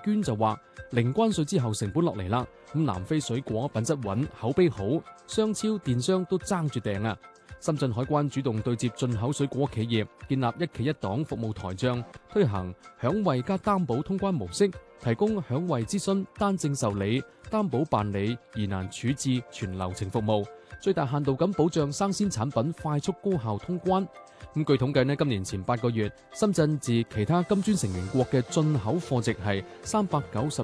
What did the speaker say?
娟就話，零關稅之後成本落嚟啦，咁南非水果品質穩、口碑好，商超、電商都爭住訂啊。深圳海關主動對接進口水果企業，建立一企一檔服務台帳，推行享惠加擔保通關模式，提供享惠諮詢、單證受理、擔保辦理、疑難處置全流程服務，最大限度咁保障生鮮產品快速高效通關。咁據統計呢，今年前8個月，深圳自其他金磚成員國嘅進口貨值係391